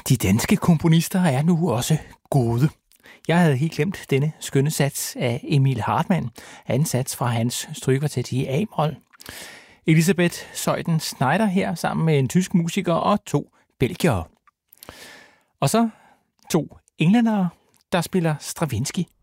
De danske komponister er nu også gode. Jeg havde helt glemt denne skønne sats af Emil Hartmann, anden sats fra hans strygekvartet i A-mol. Elisabeth Zeuthen Schneider her sammen med en tysk musiker og 2 belgiere. Og så 2 englændere, der spiller Stravinsky